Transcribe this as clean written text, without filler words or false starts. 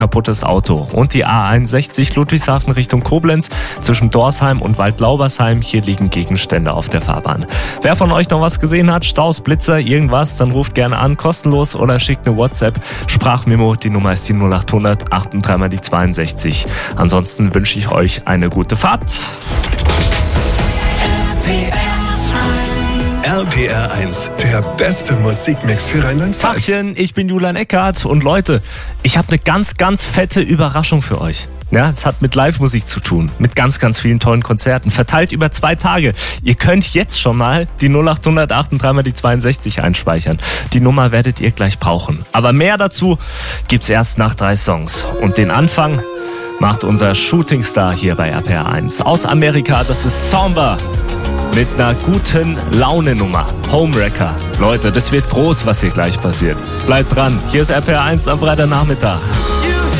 kaputtes Auto. Und die A61 Ludwigshafen Richtung Koblenz zwischen Dorsheim und Waldlaubersheim. Hier liegen Gegenstände auf der Fahrbahn. Wer von euch noch was gesehen hat, Staus, Blitzer, irgendwas, dann ruft gerne an, kostenlos, oder schickt eine WhatsApp, Sprachmemo, die Nummer ist die 0800 83 die 62. Ansonsten wünsche ich euch eine gute Fahrt. RPR 1, der beste Musikmix für Rheinland-Pfalz. Tachchen, ich bin Julian Eckhardt und Leute, ich habe eine ganz, ganz fette Überraschung für euch. Ja, es hat mit Live-Musik zu tun, mit ganz, ganz vielen tollen Konzerten, verteilt über 2 Tage. Ihr könnt jetzt schon mal die 0800 83 die 62 einspeichern. Die Nummer werdet ihr gleich brauchen. Aber mehr dazu gibt's erst nach 3 Songs. Und den Anfang macht unser Shootingstar hier bei RPR 1 aus Amerika, das ist Samba. Mit einer guten Laune-Nummer. Homewrecker. Leute, das wird groß, was hier gleich passiert. Bleibt dran. Hier ist RPR 1 am Freitagnachmittag.